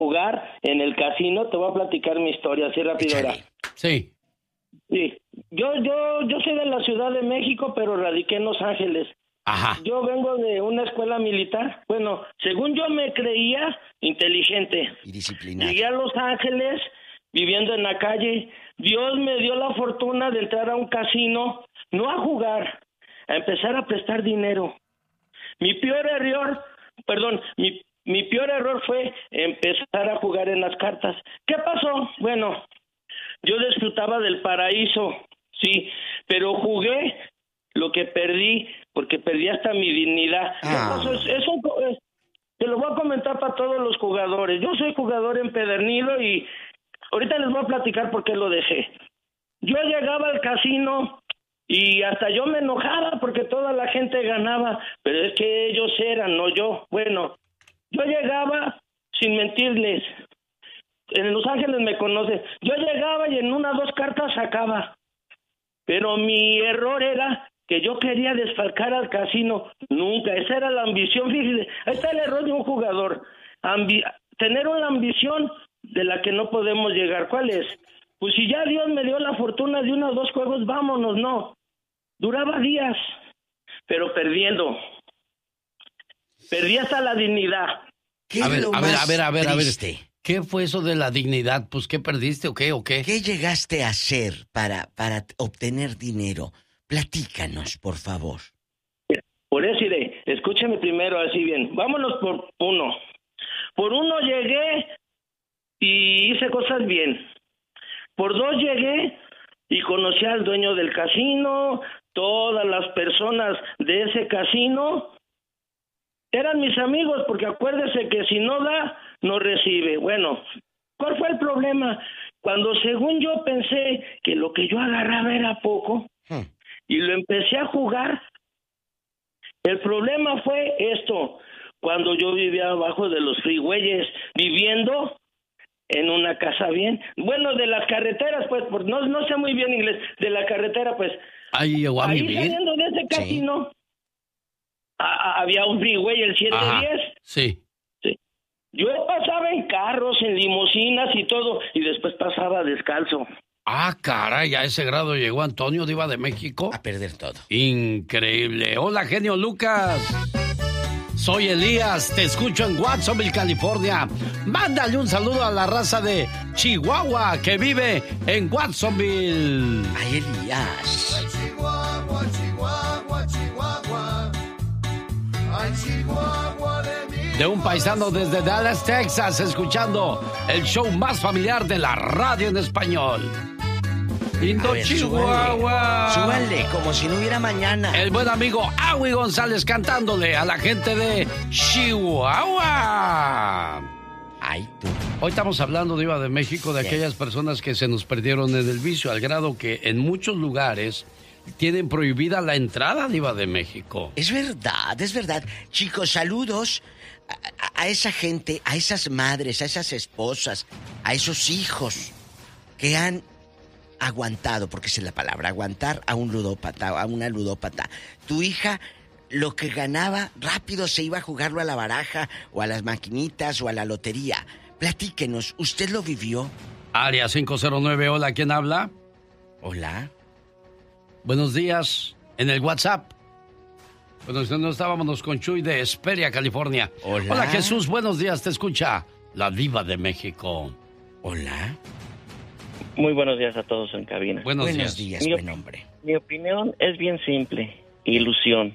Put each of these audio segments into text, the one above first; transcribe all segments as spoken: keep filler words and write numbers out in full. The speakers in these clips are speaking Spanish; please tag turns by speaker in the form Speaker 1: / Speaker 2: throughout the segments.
Speaker 1: jugar en el casino. Te voy a platicar mi historia así rápido.
Speaker 2: Sí.
Speaker 1: Sí. Yo, yo, yo soy de la Ciudad de México, pero radiqué en Los Ángeles.
Speaker 2: Ajá.
Speaker 1: Yo vengo de una escuela militar. Bueno, según yo me creía inteligente.
Speaker 3: Y disciplinado.
Speaker 1: Llegué a Los Ángeles, viviendo en la calle. Dios me dio la fortuna de entrar a un casino, no a jugar, a empezar a prestar dinero. Mi peor error, perdón, mi, mi peor error fue empezar a jugar en las cartas. ¿Qué pasó? Bueno, yo disfrutaba del paraíso, sí, pero jugué lo que perdí, porque perdí hasta mi dignidad.
Speaker 3: Ah.
Speaker 1: Eso, es, eso es, te lo voy a comentar para todos los jugadores. Yo soy jugador empedernido y ahorita les voy a platicar por qué lo dejé. Yo llegaba al casino y hasta yo me enojaba porque toda la gente ganaba, pero es que ellos eran, no yo. Bueno, yo llegaba, sin mentirles, en Los Ángeles me conocen, yo llegaba y en una o dos cartas sacaba, pero mi error era que yo quería desfalcar al casino. Nunca, esa era la ambición. Fíjese, ahí está el error de un jugador, Ambi- tener una ambición de la que no podemos llegar. ¿Cuál es? Pues si ya Dios me dio la fortuna de uno o dos juegos, vámonos. No, duraba días, pero perdiendo. Perdí hasta la dignidad.
Speaker 3: ¿Qué
Speaker 2: A
Speaker 3: es
Speaker 2: ver,
Speaker 3: lo
Speaker 2: a ver,
Speaker 3: más
Speaker 2: a ver, a ver, a ver.
Speaker 3: triste?
Speaker 2: ¿Qué fue eso de la dignidad? Pues, ¿qué perdiste o qué o qué?
Speaker 3: ¿Qué llegaste a hacer para, para obtener dinero? Platícanos, por favor.
Speaker 1: Por eso iré, escúchame primero así bien. Vámonos por uno. Por uno llegué y hice cosas bien. Por dos llegué y conocí al dueño del casino. Todas las personas de ese casino eran mis amigos, porque acuérdese que si no da, no recibe. Bueno, ¿cuál fue el problema? Cuando según yo pensé que lo que yo agarraba era poco, hmm. y lo empecé a jugar, el problema fue esto. Cuando yo vivía abajo de los freeways, viviendo en una casa bien, bueno, de las carreteras, pues, por, no, no sé muy bien inglés, de la carretera, pues.
Speaker 2: Ahí llegó a
Speaker 1: ahí
Speaker 2: vivir.
Speaker 1: Saliendo de ese casino, sí. a, a, había un freeway, el siete diez.
Speaker 2: Sí.
Speaker 1: sí. Yo pasaba en carros, en limusinas y todo, y después pasaba descalzo.
Speaker 2: Ah, caray, a ese grado llegó Antonio, Diva de México.
Speaker 3: A perder todo.
Speaker 2: Increíble. Hola, genio Lucas. Soy Elías, te escucho en Watsonville, California. Mándale un saludo a la raza de Chihuahua que vive en Watsonville.
Speaker 3: Ay, Elías.
Speaker 4: Ay, Chihuahua, Chihuahua, Chihuahua. Ay, Chihuahua de mí.
Speaker 2: De un paisano desde Dallas, Texas, escuchando el show más familiar de la radio en español. Lindo ver, Chihuahua.
Speaker 3: Súbale, súbale, como si no hubiera mañana.
Speaker 2: El buen amigo Agui González cantándole a la gente de Chihuahua.
Speaker 3: Ay, tú.
Speaker 2: Hoy estamos hablando, Diva de México, de sí. aquellas personas que se nos perdieron en el vicio, al grado que en muchos lugares tienen prohibida la entrada, Diva de México.
Speaker 3: Es verdad, es verdad. Chicos, saludos a, a, a esa gente, a esas madres, a esas esposas, a esos hijos que han aguantado, porque esa es la palabra, aguantar a un ludópata, a una ludópata. Tu hija, lo que ganaba, rápido se iba a jugarlo a la baraja, o a las maquinitas, o a la lotería. Platíquenos, ¿usted lo vivió?
Speaker 2: Área cinco cero nueve, hola, ¿quién habla?
Speaker 3: Hola.
Speaker 2: Buenos días, en el WhatsApp. Bueno, no estábamos con Chuy de Hesperia, California.
Speaker 3: Hola.
Speaker 2: Hola, Jesús, buenos días, te escucha la Diva de México.
Speaker 3: Hola.
Speaker 5: Muy buenos días a todos en cabina.
Speaker 2: Buenos,
Speaker 3: buenos
Speaker 2: días,
Speaker 3: días mi, buen hombre.
Speaker 5: Mi opinión es bien simple, ilusión.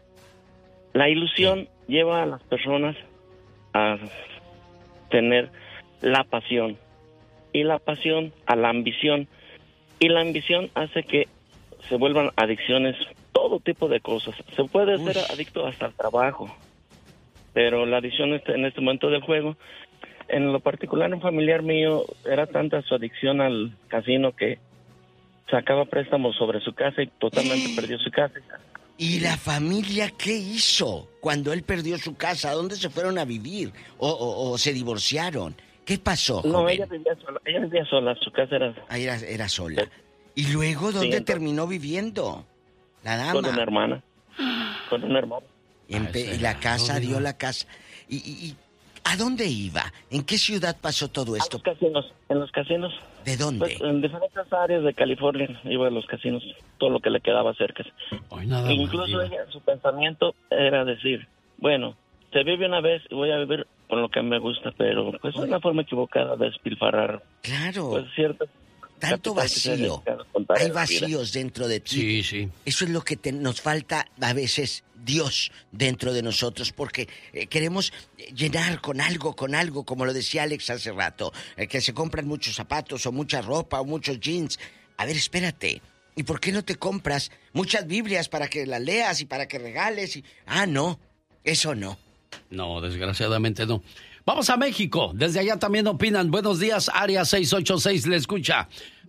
Speaker 5: La ilusión sí. lleva a las personas a tener la pasión, y la pasión a la ambición, y la ambición hace que se vuelvan adicciones, todo tipo de cosas. Se puede Uy. ser adicto hasta al trabajo, pero la adicción en este momento del juego, en lo particular, un familiar mío, era tanta su adicción al casino que sacaba préstamos sobre su casa y totalmente ¿Eh? perdió su casa.
Speaker 3: ¿Y la familia qué hizo cuando él perdió su casa? ¿A dónde se fueron a vivir? ¿O, o, o se divorciaron? ¿Qué pasó, joven?
Speaker 5: No, ella vivía sola, ella vivía sola, su casa era...
Speaker 3: Ah, era, era sola. ¿Y luego dónde sí, terminó viviendo la dama?
Speaker 5: Con una hermana, con una hermana.
Speaker 3: Y, empe- y la casa, dio la casa. Y... y, y ¿A dónde iba? ¿En qué ciudad pasó todo
Speaker 5: A
Speaker 3: esto?
Speaker 5: los casinos, en los casinos.
Speaker 3: ¿De dónde?
Speaker 5: Pues, en diferentes áreas de California iba a los casinos, todo lo que le quedaba cerca.
Speaker 2: Hoy nada
Speaker 5: E
Speaker 2: más,
Speaker 5: incluso
Speaker 2: Diva.
Speaker 5: ella, su pensamiento era decir, bueno, se vive una vez y voy a vivir con lo que me gusta, pero pues es una forma equivocada de despilfarrar.
Speaker 3: Claro.
Speaker 5: Pues cierto.
Speaker 3: Tanto vacío. Hay vacíos dentro de ti.
Speaker 2: Sí, sí.
Speaker 3: Eso es lo que te- nos falta a veces, Dios dentro de nosotros, porque eh, queremos llenar con algo, con algo, como lo decía Alex hace rato, eh, que se compran muchos zapatos o mucha ropa o muchos jeans. A ver, espérate. ¿Y por qué no te compras muchas Biblias para que las leas y para que regales? Y... Ah, no. Eso no.
Speaker 2: No, desgraciadamente no. Vamos a México. Desde allá también opinan. Buenos días, Área seis ocho seis, le escucha.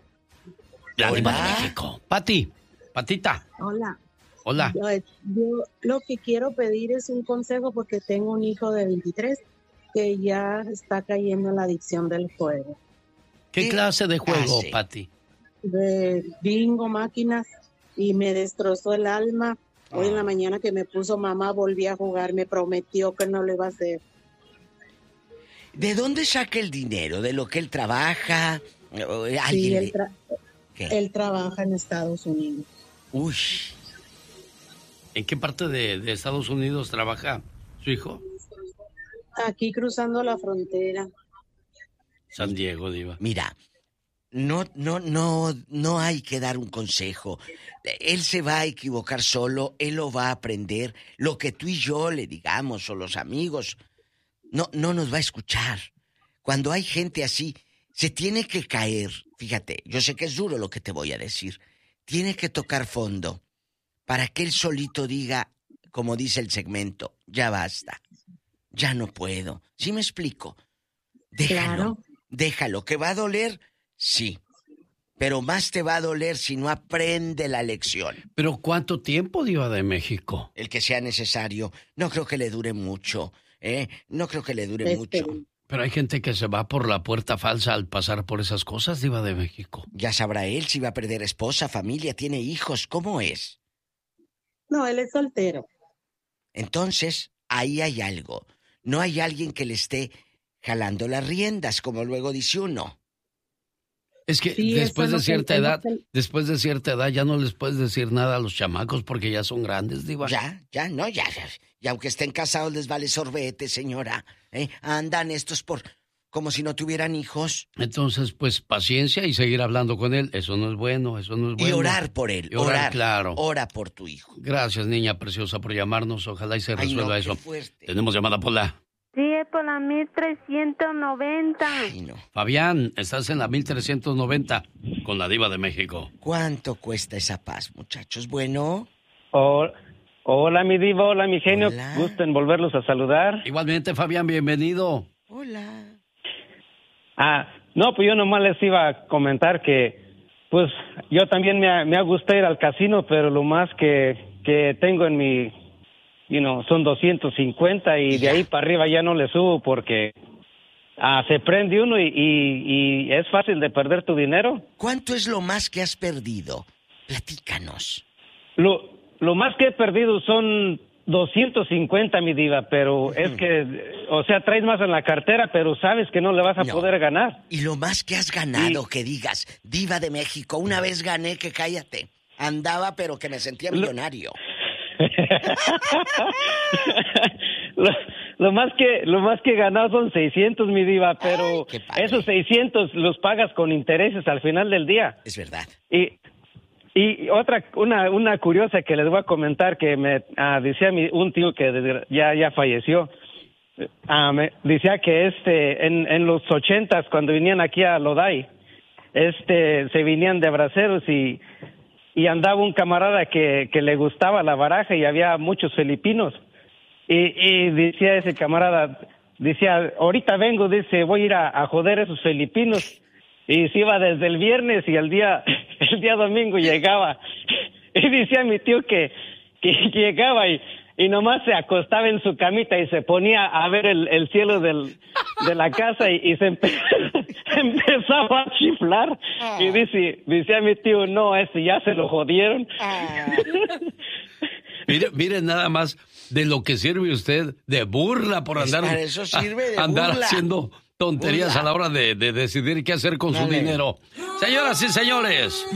Speaker 2: La Diva de México. Pati, Patita.
Speaker 6: Hola.
Speaker 2: Hola.
Speaker 6: Yo, yo lo que quiero pedir es un consejo porque tengo un hijo de veintitrés que ya está cayendo en la adicción del juego.
Speaker 2: ¿Qué,
Speaker 3: ¿Qué
Speaker 2: clase de juego,
Speaker 3: hace?
Speaker 2: Pati?
Speaker 6: De bingo, máquinas, y me destrozó el alma. Hoy en la mañana que me puso mamá, volví a jugar, me prometió que no lo iba a hacer.
Speaker 3: ¿De dónde saca el dinero? ¿De lo que él trabaja? ¿O
Speaker 6: Sí,
Speaker 3: ¿Alguien
Speaker 6: él,
Speaker 3: le-
Speaker 6: tra-
Speaker 3: ¿Qué?
Speaker 6: él trabaja en Estados Unidos.
Speaker 3: Uy,
Speaker 2: ¿En qué parte de, de Estados Unidos trabaja su hijo?
Speaker 6: Aquí cruzando la frontera.
Speaker 2: San Diego, Diva.
Speaker 3: mira, no, no, no, no hay que dar un consejo. Él se va a equivocar solo, él lo va a aprender. Lo que tú y yo le digamos, o los amigos, no, no nos va a escuchar. Cuando hay gente así, se tiene que caer. Fíjate, yo sé que es duro lo que te voy a decir. Tiene que tocar fondo para que él solito diga, como dice el segmento, ya basta, ya no puedo. ¿Sí me explico? Déjalo,
Speaker 6: Claro.
Speaker 3: déjalo. ¿Que va a doler? Sí. Pero más te va a doler si no aprende la lección.
Speaker 2: ¿Pero cuánto tiempo, Diva de México?
Speaker 3: El que sea necesario. No creo que le dure mucho, ¿eh? No creo que le dure
Speaker 6: Este,
Speaker 3: mucho.
Speaker 2: Pero hay gente que se va por la puerta falsa al pasar por esas cosas, Diva de México.
Speaker 3: Ya sabrá él si va a perder esposa, familia, tiene hijos. ¿Cómo es?
Speaker 6: No, él es soltero.
Speaker 3: Entonces, ahí hay algo. No hay alguien que le esté jalando las riendas, como luego dice uno.
Speaker 2: Es que
Speaker 6: Sí,
Speaker 2: después
Speaker 6: eso
Speaker 2: de
Speaker 6: es lo que-
Speaker 2: cierta
Speaker 6: es lo
Speaker 2: edad,
Speaker 6: que-
Speaker 2: después de cierta edad ya no les puedes decir nada a los chamacos porque ya son grandes, Diva.
Speaker 3: Ya, ya, no, ya, ya. Y aunque estén casados les vale sorbete, señora. ¿Eh? Andan estos por... como si no tuvieran hijos.
Speaker 2: Entonces, pues paciencia y seguir hablando con él. Eso no es bueno, eso no es bueno.
Speaker 3: Y orar por él,
Speaker 2: Y orar,
Speaker 3: orar.
Speaker 2: claro.
Speaker 3: Ora por tu hijo.
Speaker 2: Gracias, niña preciosa, por llamarnos. Ojalá y se
Speaker 3: Ay,
Speaker 2: resuelva
Speaker 3: no, qué
Speaker 2: eso.
Speaker 3: fuerte.
Speaker 2: Tenemos llamada por la...
Speaker 7: Sí, es por la mil trescientos noventa.
Speaker 3: Ay, no.
Speaker 2: Fabián, estás en la mil trescientos noventa con la Diva de México.
Speaker 3: ¿Cuánto cuesta esa paz, muchachos? Bueno,
Speaker 8: Hola, hola mi diva, hola mi genio,
Speaker 3: Hola.
Speaker 8: gusto en volverlos a saludar.
Speaker 2: Igualmente, Fabián, bienvenido.
Speaker 3: hola.
Speaker 8: Ah, no, pues yo nomás les iba a comentar que, pues yo también me ha, me ha gustado ir al casino, pero lo más que, que tengo en mi, you know, son doscientos cincuenta y de ahí para arriba ya no le subo porque ah, se prende uno y, y, y es fácil de perder tu dinero.
Speaker 3: ¿Cuánto es lo más que has perdido? Platícanos.
Speaker 8: Lo, lo más que he perdido son doscientos cincuenta, mi diva, pero es que, o sea, traes más en la cartera, pero sabes que no le vas a
Speaker 3: No.
Speaker 8: poder ganar.
Speaker 3: Y lo más que has ganado,
Speaker 8: Sí.
Speaker 3: que digas, Diva de México, una vez gané, que cállate. Andaba, pero que me sentía
Speaker 8: Lo-
Speaker 3: millonario.
Speaker 8: lo, lo más que lo más que he ganado son seiscientos, mi diva, pero
Speaker 3: Ay, qué padre.
Speaker 8: esos seiscientos los pagas con intereses al final del día.
Speaker 3: Es verdad.
Speaker 8: Y y otra una una curiosa que les voy a comentar que me ah, decía mi, un tío que desgra- ya ya falleció. Ah, me decía que este en en los ochentas cuando venían aquí a Lodai, este se venían de braceros y y andaba un camarada que, que le gustaba la baraja y había muchos filipinos. Y, y decía ese camarada, decía, ahorita vengo, dice, voy a ir a, a joder a esos filipinos. Y se iba desde el viernes y el día, el día domingo llegaba. Y decía mi tío que, que llegaba y, y nomás se acostaba en su camita y se ponía a ver el, el cielo del, de la casa y, y se empe- empezaba a chiflar. Y dice, decía mi tío, no, este ya se lo jodieron.
Speaker 2: Mire, mire nada más de lo que sirve usted de burla por andar,
Speaker 3: para eso sirve de
Speaker 2: andar
Speaker 3: burla.
Speaker 2: haciendo tonterías burla. A la hora de, de decidir qué hacer con Dale. Su dinero. Señoras y señores,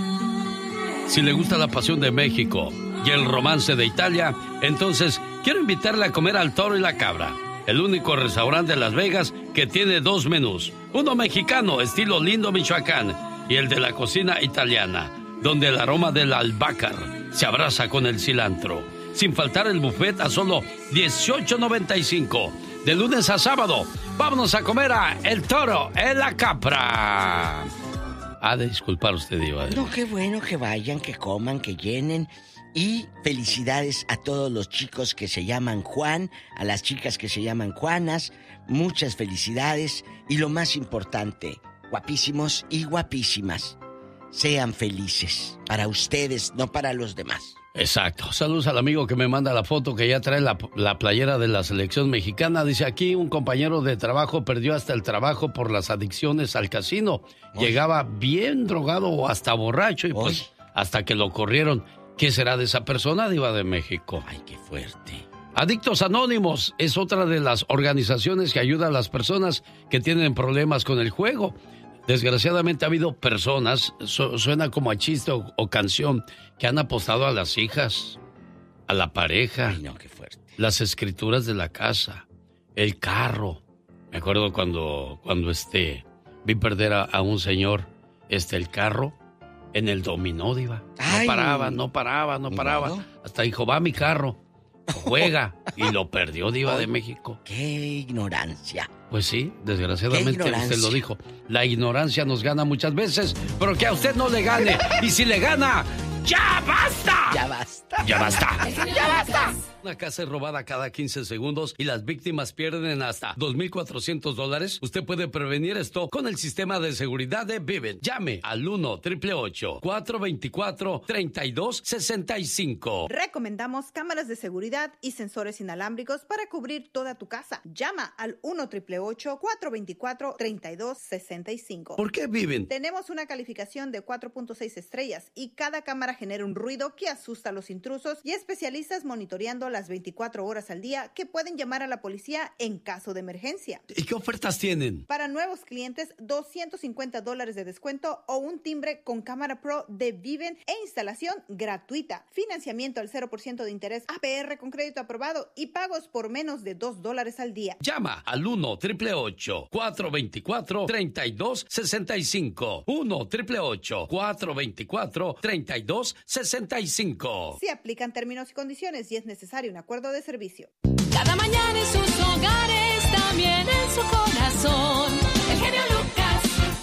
Speaker 2: si le gusta la pasión de México y el romance de Italia, entonces quiero invitarle a comer al Toro y la Cabra, el único restaurante de Las Vegas que tiene dos menús, uno mexicano estilo Lindo, Michoacán, y el de la cocina italiana, donde el aroma del albácar se abraza con el cilantro. Sin faltar el buffet a solo dieciocho noventa y cinco. De lunes a sábado, vámonos a comer a El Toro en la Capra. Ha de disculpar usted, Diva.
Speaker 3: No, qué bueno que vayan, que coman, que llenen. Y felicidades a todos los chicos que se llaman Juan, a las chicas que se llaman Juanas. Muchas felicidades. Y lo más importante, guapísimos y guapísimas, sean felices. Para ustedes, no para los demás.
Speaker 2: Exacto. Saludos al amigo que me manda la foto que ya trae la, la playera de la selección mexicana. Dice aquí, un compañero de trabajo perdió hasta el trabajo por las adicciones al casino. Oy. Llegaba bien drogado o hasta borracho y Oy. Pues hasta que lo corrieron. ¿Qué será de esa persona, Diva de México?
Speaker 3: Ay, qué fuerte.
Speaker 2: Adictos Anónimos es otra de las organizaciones que ayuda a las personas que tienen problemas con el juego. Desgraciadamente ha habido personas, su, suena como a chiste o, o canción, que han apostado a las hijas, a la pareja,
Speaker 3: Ay, no, qué fuerte.
Speaker 2: Las escrituras de la casa, el carro. Me acuerdo cuando, cuando este, vi perder a, a un señor este, el carro en el dominó, Diva. No Ay, paraba, no paraba, no paraba. Modo. Hasta dijo, va mi carro, juega. Y lo perdió, Diva oh, de México.
Speaker 3: ¡Qué ignorancia!
Speaker 2: Pues sí, desgraciadamente usted lo dijo. La ignorancia nos gana muchas veces, pero que a usted no le gane. Y si le gana, ¡ya basta!
Speaker 3: ¡Ya basta!
Speaker 2: ¡Ya basta! ¡Ya basta! Una casa es robada cada quince segundos y las víctimas pierden hasta dos mil cuatrocientos dólares. Usted puede prevenir esto con el sistema de seguridad de Vivint. Llame al uno, ocho ocho ocho, cuatro dos cuatro, tres dos seis cinco.
Speaker 9: Recomendamos cámaras de seguridad y sensores inalámbricos para cubrir toda tu casa. Llama al uno, ocho ocho ocho, cuatro dos cuatro, tres dos seis cinco.
Speaker 2: ¿Por qué Vivint?
Speaker 9: Tenemos una calificación de cuatro punto seis estrellas y cada cámara genera un ruido que asusta a los intrusos y especialistas monitoreando las veinticuatro horas al día que pueden llamar a la policía en caso de emergencia.
Speaker 2: ¿Y qué ofertas tienen?
Speaker 9: Para nuevos clientes, doscientos cincuenta dólares de descuento o un timbre con cámara pro de Vivint e instalación gratuita. Financiamiento al cero por ciento de interés A P R con crédito aprobado y pagos por menos de dos dólares al día.
Speaker 2: Llama al uno, ocho ocho ocho, cuatro dos cuatro, tres dos seis cinco. uno, ocho ocho ocho, cuatro dos cuatro, tres dos seis cinco.
Speaker 9: Se aplican términos y condiciones y es necesario un acuerdo de servicio.
Speaker 10: Cada mañana en sus hogares, también en su corazón, el genio Lucas.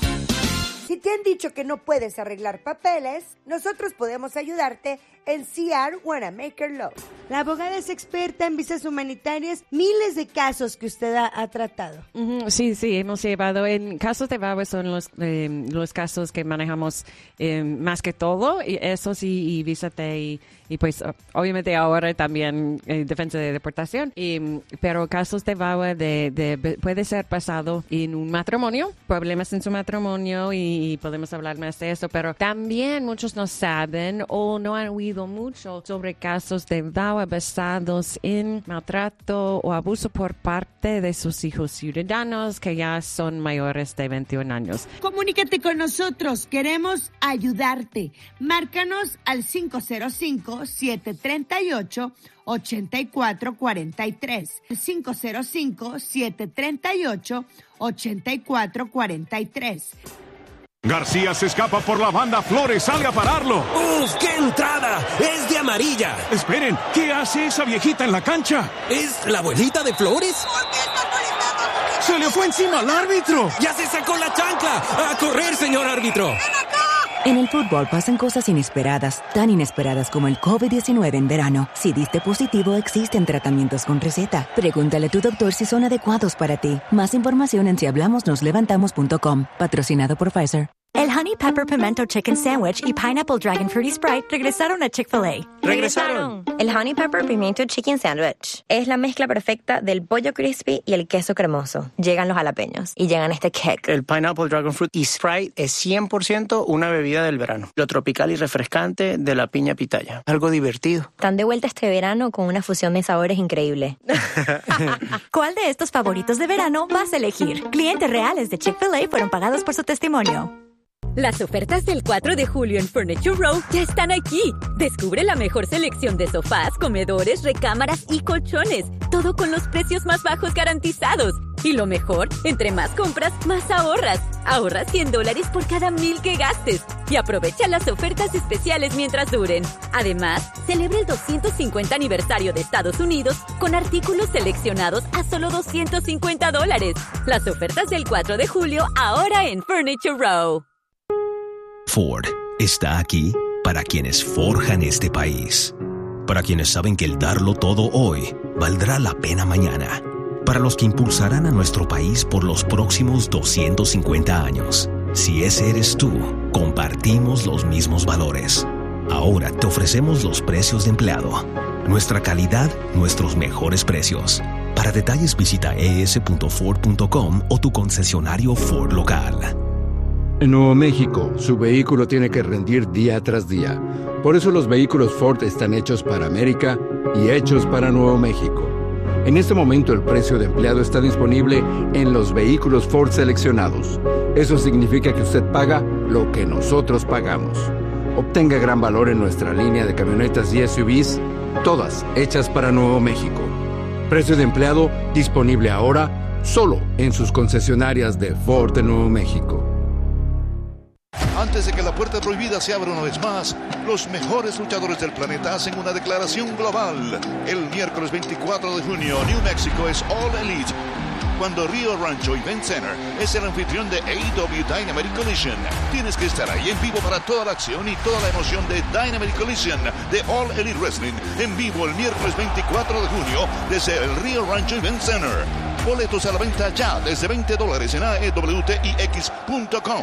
Speaker 11: Si te han dicho que no puedes arreglar papeles, nosotros podemos ayudarte en C R Wanamaker Law. La abogada es experta en visas humanitarias, miles de casos que usted ha, ha tratado.
Speaker 12: Uh-huh, sí, sí, hemos llevado en casos de V A W A son los eh, los casos que manejamos eh, más que todo, y esos y, y visa T y, y pues obviamente ahora también eh, defensa de deportación, y, pero casos de V A W A de, de, puede ser pasado en un matrimonio, problemas en su matrimonio y, y podemos hablar más de eso, pero también muchos no saben o no han oído mucho sobre casos de V A W A basados en maltrato o abuso por parte de sus hijos ciudadanos que ya son mayores de veintiún años.
Speaker 11: Comunícate con nosotros, queremos ayudarte. Márcanos al cinco cero cinco, siete tres ocho, ocho cuatro cuatro tres. cinco cero cinco, siete tres ocho, ocho cuatro cuatro tres.
Speaker 13: García se escapa por la banda, Flores sale a pararlo.
Speaker 14: ¡Uf, qué entrada! ¡Es de amarilla!
Speaker 13: Esperen, ¿qué hace esa viejita en la cancha?
Speaker 14: ¿Es la abuelita de Flores?
Speaker 11: ¿Por qué está molestando?
Speaker 13: ¡Se le fue encima al árbitro!
Speaker 14: ¡Ya se sacó la chancla! ¡A correr, señor árbitro!
Speaker 11: ¡Ven acá!
Speaker 15: En el fútbol pasan cosas inesperadas, tan inesperadas como el covid diecinueve en verano. Si diste positivo, existen tratamientos con receta. Pregúntale a tu doctor si son adecuados para ti. Más información en si hablamos nos levantamos punto com. Patrocinado por Pfizer.
Speaker 16: El Honey Pepper Pimento Chicken Sandwich y Pineapple Dragon Fruity Sprite regresaron a Chick-fil-A.
Speaker 17: ¡Regresaron! El Honey Pepper Pimento Chicken Sandwich es la mezcla perfecta del pollo crispy y el queso cremoso. Llegan los jalapeños y llegan este kick.
Speaker 18: El Pineapple Dragon Fruit y Sprite es cien por ciento una bebida del verano. Lo tropical y refrescante de la piña pitaya. Algo divertido.
Speaker 17: Están de vuelta este verano con una fusión de sabores increíble.
Speaker 16: ¿Cuál de estos favoritos de verano vas a elegir? Clientes reales de Chick-fil-A fueron pagados por su testimonio.
Speaker 19: Las ofertas del cuatro de julio en Furniture Row ya están aquí. Descubre la mejor selección de sofás, comedores, recámaras y colchones. Todo con los precios más bajos garantizados. Y lo mejor, entre más compras, más ahorras. Ahorra cien dólares por cada mil que gastes. Y aprovecha las ofertas especiales mientras duren. Además, celebra el doscientos cincuenta aniversario de Estados Unidos con artículos seleccionados a solo doscientos cincuenta dólares. Las ofertas del cuatro de julio ahora en Furniture Row.
Speaker 20: Ford está aquí para quienes forjan este país, para quienes saben que el darlo todo hoy valdrá la pena mañana, para los que impulsarán a nuestro país por los próximos doscientos cincuenta años. Si ese eres tú, compartimos los mismos valores. Ahora te ofrecemos los precios de empleado, nuestra calidad, nuestros mejores precios. Para detalles visita e s punto ford punto com o tu concesionario Ford local.
Speaker 21: En Nuevo México, su vehículo tiene que rendir día tras día. Por eso los vehículos Ford están hechos para América y hechos para Nuevo México. En este momento el precio de empleado está disponible en los vehículos Ford seleccionados. Eso significa que usted paga lo que nosotros pagamos. Obtenga gran valor en nuestra línea de camionetas y S U Vs, todas hechas para Nuevo México. Precio de empleado disponible ahora solo en sus concesionarias de Ford de Nuevo México.
Speaker 22: Antes de que la puerta prohibida se abra una vez más, los mejores luchadores del planeta hacen una declaración global. El miércoles veinticuatro de junio, New Mexico es All Elite, cuando Rio Rancho Event Center es el anfitrión de A E W Dynamite Collision. Tienes que estar ahí en vivo para toda la acción y toda la emoción de Dynamite Collision de All Elite Wrestling, en vivo el miércoles veinticuatro de junio desde el Rio Rancho Event Center. Boletos a la venta ya desde veinte dólares en A E W T I X punto com.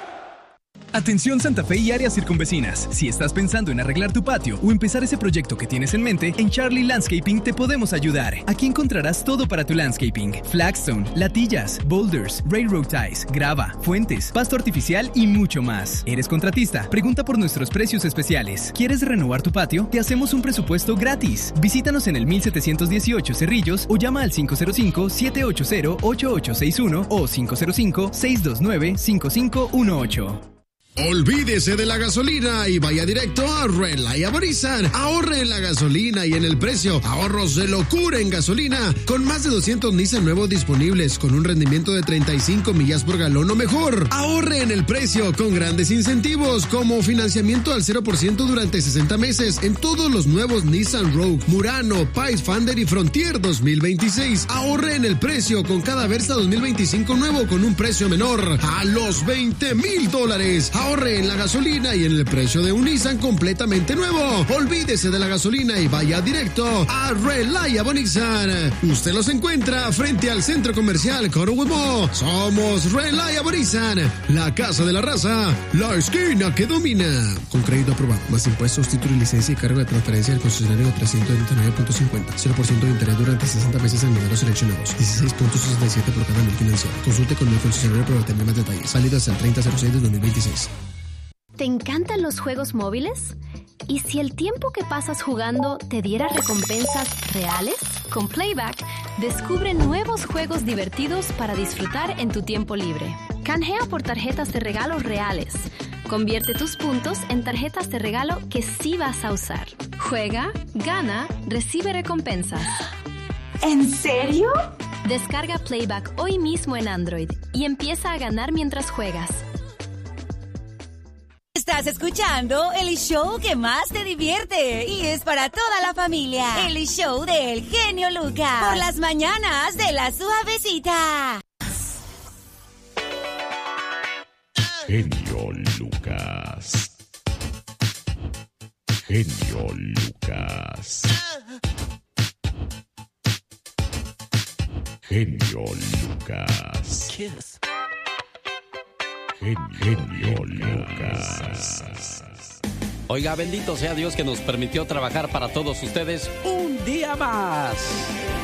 Speaker 23: Atención Santa Fe y áreas circunvecinas. Si estás pensando en arreglar tu patio o empezar ese proyecto que tienes en mente, en Charlie Landscaping te podemos ayudar. Aquí encontrarás todo para tu landscaping: flagstone, latillas, boulders, railroad ties, grava, fuentes, pasto artificial y mucho más. ¿Eres contratista? Pregunta por nuestros precios especiales. ¿Quieres renovar tu patio? Te hacemos un presupuesto gratis. Visítanos en el mil setecientos dieciocho Cerrillos o llama al cinco cero cinco, siete ocho cero, ocho ocho seis uno o cinco cero cinco, seis dos nueve, cinco cinco uno ocho.
Speaker 24: Olvídese de la gasolina y vaya directo a Reliable Nissan. Ahorre en la gasolina y en el precio. Ahorros de locura en gasolina. Con más de doscientos Nissan nuevos disponibles con un rendimiento de treinta y cinco millas por galón o mejor. Ahorre en el precio con grandes incentivos como financiamiento al cero por ciento durante sesenta meses en todos los nuevos Nissan Rogue, Murano, Pathfinder y Frontier dos mil veintiséis. Ahorre en el precio con cada Versa dos mil veinticinco nuevo con un precio menor a los veinte mil dólares. Ahorre en la gasolina y en el precio de un Nissan completamente nuevo. Olvídese de la gasolina y vaya directo a Reliable Nissan. Usted los encuentra frente al centro comercial Corwood Mall. Somos Reliable Nissan, la casa de la raza, la esquina que domina. Con crédito aprobado, más impuestos, título y licencia y cargo de transferencia del concesionario de trescientos noventa y nueve punto cincuenta. cero por ciento de interés durante sesenta meses en modelos seleccionados. dieciséis punto sesenta y siete por cada mil financiado. Consulte con el concesionario para obtener más detalles. Válido hasta el treinta cero seis de dos mil veintiséis.
Speaker 25: ¿Te encantan los juegos móviles? ¿Y si el tiempo que pasas jugando te diera recompensas reales? Con Playback, descubre nuevos juegos divertidos para disfrutar en tu tiempo libre. Canjea por tarjetas de regalo reales. Convierte tus puntos en tarjetas de regalo que sí vas a usar. Juega, gana, recibe recompensas.
Speaker 11: ¿En serio?
Speaker 25: Descarga Playback hoy mismo en Android y empieza a ganar mientras juegas.
Speaker 26: Estás escuchando el show que más te divierte y es para toda la familia. El show del genio Lucas. Por las mañanas de la suavecita.
Speaker 27: Genio Lucas. Genio Lucas. Genio Lucas.
Speaker 28: Kiss.
Speaker 27: genio Lucas.
Speaker 2: Oiga, bendito sea Dios que nos permitió trabajar para todos ustedes un día más.